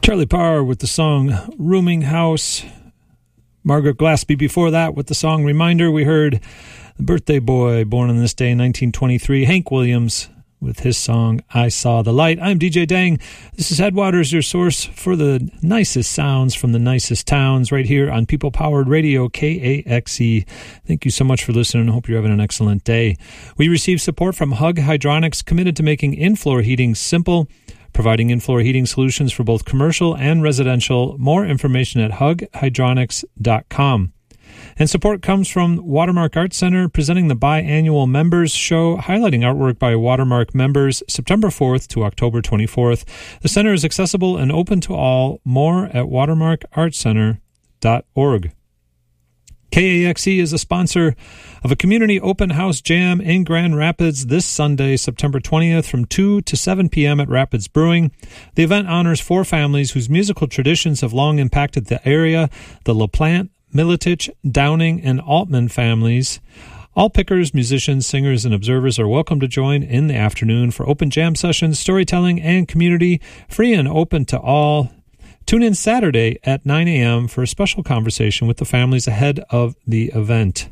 Charlie Parr with the song Rooming House. Margaret Glaspie before that with the song Reminder. We heard the birthday boy born on this day in 1923, Hank Williams, with his song I Saw the Light. I'm DJ Dang. This is Headwaters, your source for the nicest sounds from the nicest towns, right here on People Powered Radio, KAXE. Thank you so much for listening. I hope you're having an excellent day. We receive support from Hug Hydronics, committed to making in-floor heating simple, providing in-floor heating solutions for both commercial and residential. More information at hughydronics.com. And support comes from Watermark Art Center, presenting the biannual Members Show, highlighting artwork by Watermark members, September 4th to October 24th. The center is accessible and open to all. More at watermarkartcenter.org. KAXE is a sponsor of a community open house jam in Grand Rapids this Sunday, September 20th from 2 to 7 p.m. at Rapids Brewing. The event honors 4 families whose musical traditions have long impacted the area: the LaPlante, Militich, Downing, and Altman families. All pickers, musicians, singers, and observers are welcome to join in the afternoon for open jam sessions, storytelling, and community, free and open to all. Tune in Saturday at 9 a.m. for a special conversation with the families ahead of the event.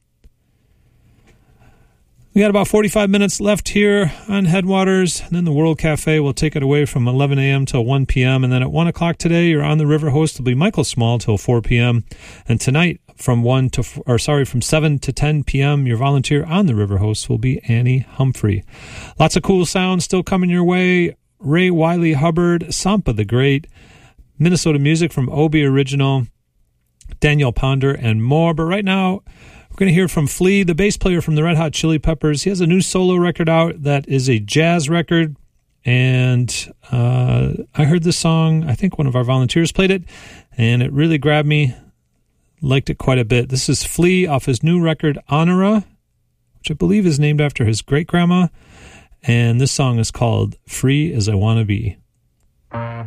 We got about 45 minutes left here on Headwaters, and then the World Cafe will take it away from 11 a.m. till 1 p.m., and then at 1 o'clock today, your On the River host will be Michael Small till 4 p.m., and tonight from 7 to 10 p.m., your volunteer On the River host will be Annie Humphrey. Lots of cool sounds still coming your way. Ray Wiley Hubbard, Sampa the Great, Minnesota music from Obi Original, Daniel Ponder, and more. But right now, we're going to hear from Flea, the bass player from the Red Hot Chili Peppers. He has a new solo record out that is a jazz record, and I heard this song. I think one of our volunteers played it, and it really grabbed me. Liked it quite a bit. This is Flea off his new record, Honora, which I believe is named after his great-grandma, and this song is called Free As I Wanna Be.